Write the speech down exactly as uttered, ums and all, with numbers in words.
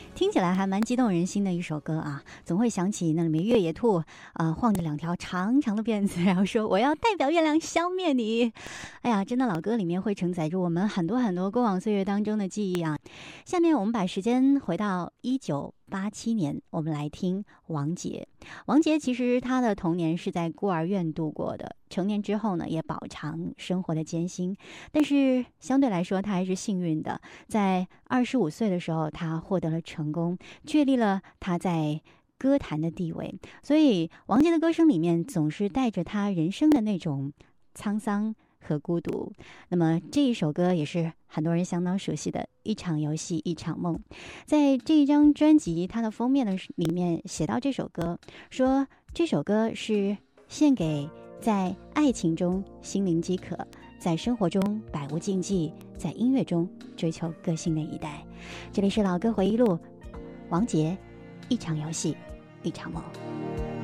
听起来还蛮激动人心的一首歌啊，总会想起那里面越野兔啊、呃、晃着两条长长的辫子，然后说我要代表月亮消灭你。哎呀，真的老歌里面会承载着我们很多很多过往岁月当中的记忆啊。下面我们把时间回到一九八七年，我们来听王杰。王杰其实他的童年是在孤儿院度过的，成年之后呢也饱尝生活的艰辛，但是相对来说他还是幸运的，在二十五岁的时候他获得了成功，确立了他在歌坛的地位。所以王杰的歌声里面总是带着他人生的那种沧桑和孤独。那么这一首歌也是很多人相当熟悉的，一场游戏一场梦。在这一张专辑它的封面的里面写到这首歌，说这首歌是献给在爱情中心灵饥渴，在生活中百无禁忌，在音乐中追求个性的一代。这里是老歌回忆录，王杰，一场游戏一场梦。